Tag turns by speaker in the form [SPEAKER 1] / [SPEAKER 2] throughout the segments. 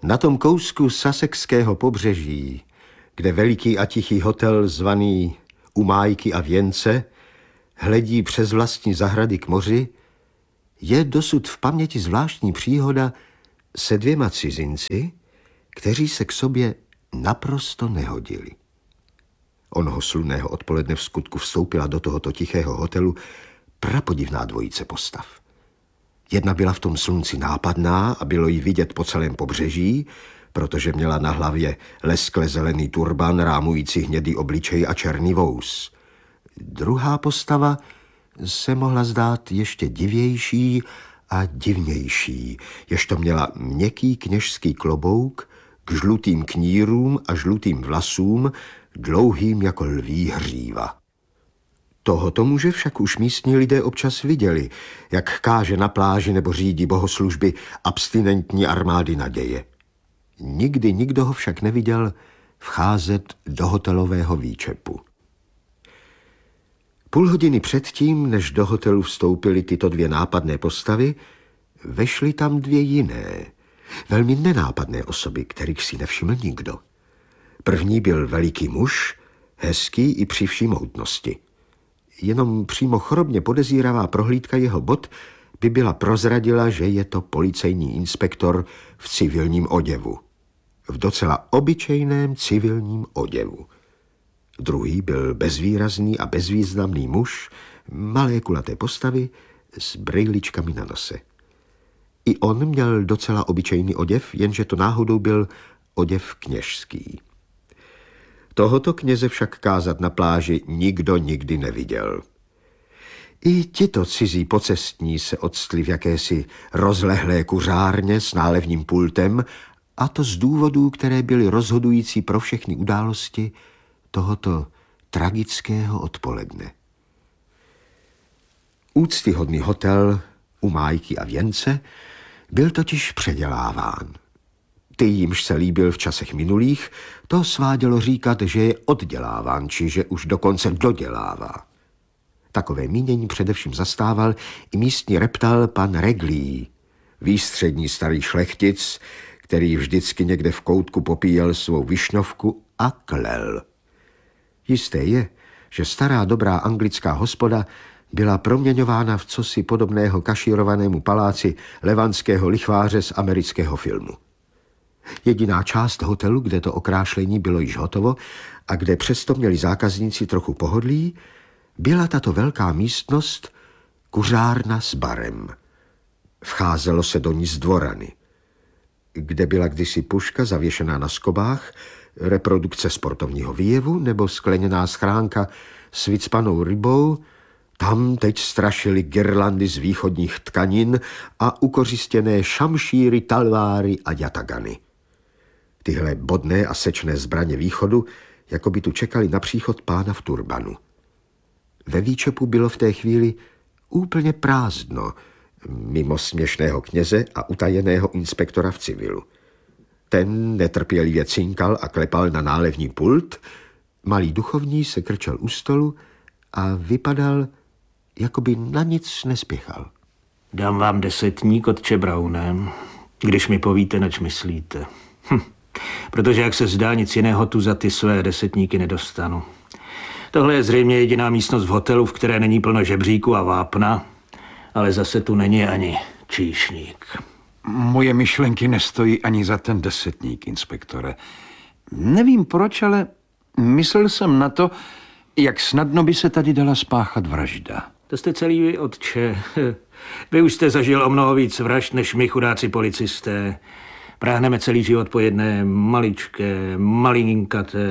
[SPEAKER 1] Na tom kousku Sussexského pobřeží, kde veliký a tichý hotel zvaný U Májky a Věnce hledí přes vlastní zahrady k moři, je dosud v paměti zvláštní příhoda se 2 cizinci, kteří se k sobě naprosto nehodili. Onoho slunného odpoledne v skutku vstoupila do tohoto tichého hotelu prapodivná dvojice postav. Jedna byla v tom slunci nápadná a bylo jí vidět po celém pobřeží, protože měla na hlavě leskle zelený turban rámující hnědý obličej a černý vous. Druhá postava se mohla zdát ještě divější a divnější, ježto měla měkký kněžský klobouk k žlutým knírům a žlutým vlasům, dlouhým jako lví hříva. Tohoto muže však už místní lidé občas viděli, jak káže na pláži nebo řídí bohoslužby abstinentní armády naděje. Nikdy nikdo ho však neviděl vcházet do hotelového výčepu. Půl hodiny předtím, než do hotelu vstoupily tyto 2 nápadné postavy, vešly tam 2 jiné, velmi nenápadné osoby, kterých si nevšiml nikdo. První byl veliký muž, hezký i při vší mohutnosti. Jenom přímo chorobně podezíravá prohlídka jeho bot by byla prozradila, že je to policejní inspektor v civilním oděvu. V docela obyčejném civilním oděvu. Druhý byl bezvýrazný a bezvýznamný muž, malé kulaté postavy s brejličkami na nose. I on měl docela obyčejný oděv, jenže to náhodou byl oděv kněžský. Tohoto kněze však kázat na pláži nikdo nikdy neviděl. I tito cizí pocestní se odstli v jakési rozlehlé kuřárně s nálevním pultem, a to z důvodů, které byly rozhodující pro všechny události tohoto tragického odpoledne. Úctyhodný hotel U Májky a Věnce byl totiž předěláván. Ty, jimž se líbil v časech minulých, to svádělo říkat, že je odděláván, či že už dokonce dodělává. Takové mínění především zastával i místní reptal pan Reglí, výstřední starý šlechtic, který vždycky někde v koutku popíjel svou višňovku a klel. Jisté je, že stará dobrá anglická hospoda byla proměňována v cosi podobného kašírovanému paláci levantského lichváře z amerického filmu. Jediná část hotelu, kde to okrášlení bylo již hotovo a kde přesto měli zákazníci trochu pohodlí, byla tato velká místnost kuřárna s barem. Vcházelo se do ní z dvorany, kde byla kdysi puška zavěšená na skobách, reprodukce sportovního výjevu nebo skleněná schránka s vycpanou rybou. Tam teď strašily girlandy z východních tkanin a ukořistěné šamšíry, talváry a jatagany. Tyhle bodné a sečné zbraně východu, jako by tu čekali na příchod pána v turbanu. Ve výčepu bylo v té chvíli úplně prázdno, mimo směšného kněze a utajeného inspektora v civilu. Ten netrpělivě cinkal a klepal na nálevní pult, malý duchovní se krčel u stolu a vypadal, jako by na nic nespěchal.
[SPEAKER 2] Dám vám desetník, otče Browne, když mi povíte, nač myslíte. Protože, jak se zdá, nic jiného tu za ty své desetníky nedostanu. Tohle je zřejmě jediná místnost v hotelu, v které není plno žebříku a vápna, ale zase tu není ani číšník.
[SPEAKER 3] Moje myšlenky nestojí ani za ten desetník, inspektore. Nevím proč, ale myslel jsem na to, jak snadno by se tady dala spáchat vražda.
[SPEAKER 2] To jste celý vy, otče. Vy už jste zažil o mnoho víc vražd, než my chudáci policisté. Práhneme celý život po jedné maličké, malinkaté.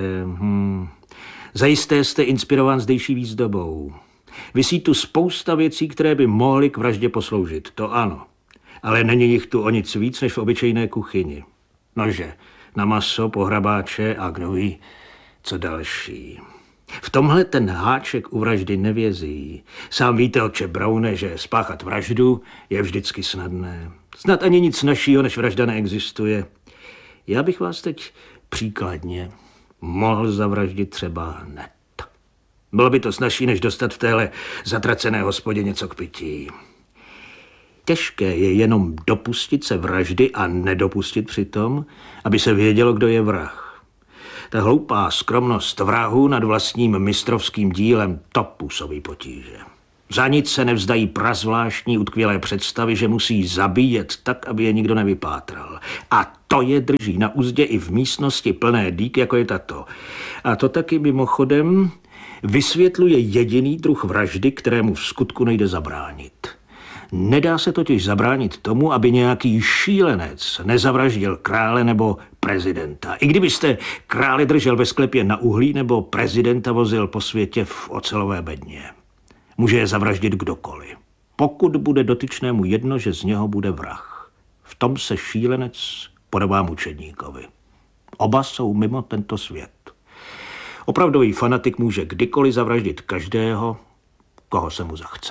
[SPEAKER 2] Zajisté jste inspirován zdejší výzdobou. Visí tu spousta věcí, které by mohly k vraždě posloužit, to ano. Ale není jich tu o nic víc, než v obyčejné kuchyni. Nože, na maso, pohrabáče a gnůj, co další. V tomhle ten háček u vraždy nevězí. Sám víte, otče Browne, že spáchat vraždu je vždycky snadné. Snad ani nic snazšího než vražda neexistuje. Já bych vás teď příkladně mohl zavraždit třeba hned. Bylo by to snazší, než dostat v téhle zatracené hospodě něco k pití. těžké je jenom dopustit se vraždy a nedopustit přitom, aby se vědělo, kdo je vrah. Ta hloupá skromnost vrahu nad vlastním mistrovským dílem, to působí potíže. Za nic se nevzdají prazvláštní utkvělé představy, že musí zabíjet tak, aby je nikdo nevypátral. A to je drží na uzdě i v místnosti plné dýk, jako je tato. A to taky mimochodem vysvětluje jediný druh vraždy, kterému v skutku nejde zabránit. Nedá se totiž zabránit tomu, aby nějaký šílenec nezavraždil krále nebo prezidenta. I kdybyste krále držel ve sklepě na uhlí nebo prezidenta vozil po světě v ocelové bedně. Může je zavraždit kdokoliv. Pokud bude dotyčnému jedno, že z něho bude vrah. V tom se šílenec podobá mučedníkovi. Oba jsou mimo tento svět. Opravdový fanatik může kdykoliv zavraždit každého, koho se mu zachce.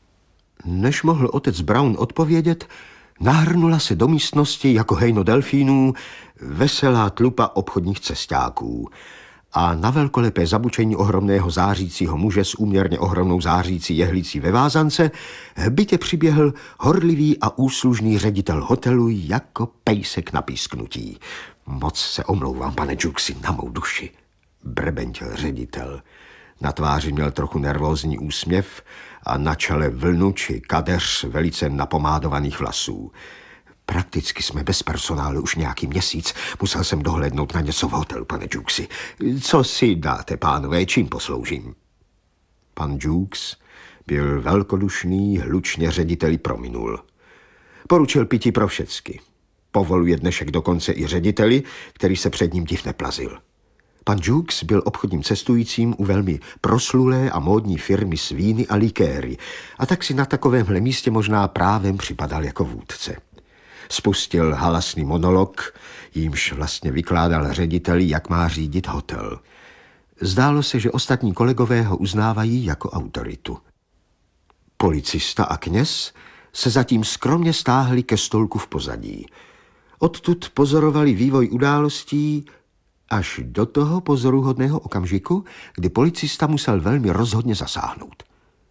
[SPEAKER 1] Než mohl otec Brown odpovědět, nahrnula se do místnosti jako hejno delfínů veselá tlupa obchodních cestáků a na velkolepé zabučení ohromného zářícího muže s úměrně ohromnou zářící jehlící ve vázance hbitě přiběhl horlivý a úslužný ředitel hotelu jako pejsek na písknutí. Moc se omlouvám, pane Juxi, na mou duši, brebentil ředitel. Na tváři měl trochu nervózní úsměv a na čele vlnu či kadeř velice napomádovaných vlasů. Prakticky jsme bez personálu už nějaký měsíc. Musel jsem dohlédnout na něco v hotelu, pane Juxi. Co si dáte, pánové, čím posloužím? Pan Jukes byl velkodušný, hlučně řediteli prominul. Poručil pití pro všecky. Povoluje dnešek dokonce i řediteli, který se před ním div neplazil. Pan Jukes byl obchodním cestujícím u velmi proslulé a módní firmy s víny a likéry a tak si na takovémhle místě možná právem připadal jako vůdce. Spustil halasný monolog, jímž vlastně vykládal řediteli, jak má řídit hotel. Zdálo se, že ostatní kolegové ho uznávají jako autoritu. Policista a kněz se zatím skromně stáhli ke stolku v pozadí. Odtud pozorovali vývoj událostí až do toho pozoruhodného okamžiku, kdy policista musel velmi rozhodně zasáhnout.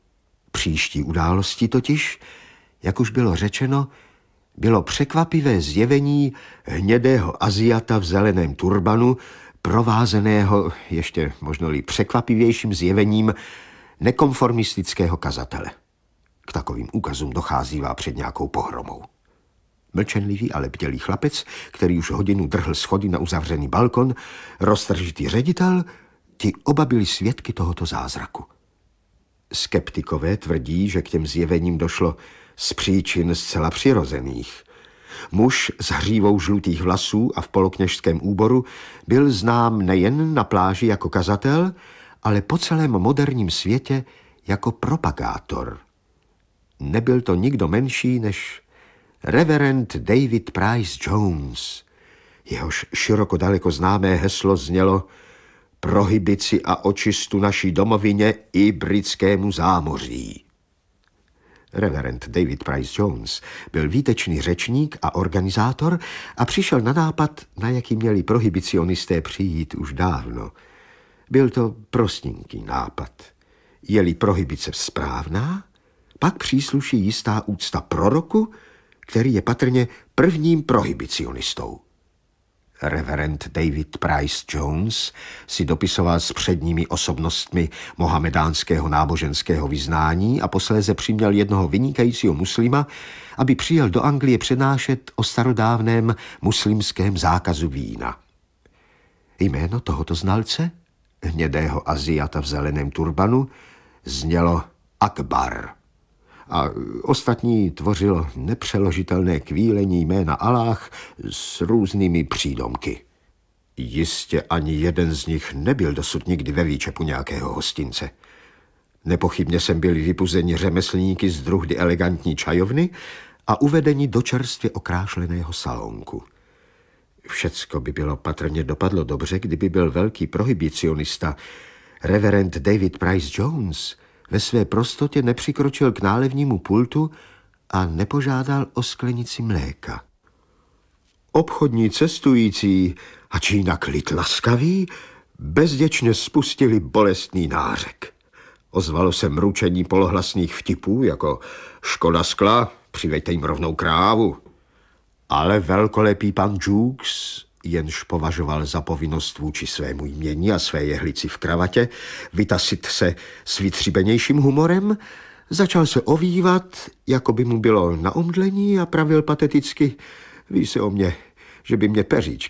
[SPEAKER 1] Příští události totiž, jak už bylo řečeno, bylo překvapivé zjevení hnědého Aziata v zeleném turbanu, provázeného ještě možno-li překvapivějším zjevením nekonformistického kazatele. K takovým úkazům docházívá před nějakou pohromou. Mlčenlivý, ale bdělý chlapec, který už hodinu drhl schody na uzavřený balkon, roztržitý ředitel, ti oba byli svědky tohoto zázraku. Skeptikové tvrdí, že k těm zjevením došlo z příčin zcela přirozených. Muž s hřívou žlutých vlasů a v polokněžském úboru byl znám nejen na pláži jako kazatel, ale po celém moderním světě jako propagátor. Nebyl to nikdo menší než reverend David Price Jones. Jehož široko daleko známé heslo znělo prohibici a očistu naší domovině i britskému zámoří. Reverend David Price Jones byl výtečný řečník a organizátor a přišel na nápad, na jaký měli prohibicionisté přijít už dávno. Byl to prostinký nápad. Je-li prohibice správná, pak přísluší jistá úcta proroku, který je patrně prvním prohibicionistou. Reverend David Price Jones si dopisoval s předními osobnostmi mohamedánského náboženského vyznání a posléze přiměl jednoho vynikajícího muslima, aby přijel do Anglie přednášet o starodávném muslimském zákazu vína. Jméno tohoto znalce, hnědého Aziata v zeleném turbanu, znělo Akbar. A ostatní tvořilo nepřeložitelné kvílení jména Aláh s různými přídomky. Jistě ani jeden z nich nebyl dosud nikdy ve výčepu nějakého hostince. Nepochybně sem byli vypuzeni řemeslníky z druhdy elegantní čajovny a uvedeni do čerstvě okrášleného salonku. Všecko by bylo patrně dopadlo dobře, kdyby byl velký prohibicionista reverend David Price Jones ve své prostotě nepřikročil k nálevnímu pultu a nepožádal o sklenici mléka. Obchodní cestující, ač jinak lid laskavý, bezděčně spustili bolestný nářek. Ozvalo se mručení polohlasných vtipů, jako škoda skla, Přiveďte jim rovnou krávu. Ale velkolepý pan Jukes, jenž považoval za povinnost vůči svému jmění a své jehlici v kravatě vytasit se s vytříbenějším humorem, začal se ovývat, jako by mu bylo na omdlení a pravil pateticky: ví se o mě, že by mě peříčky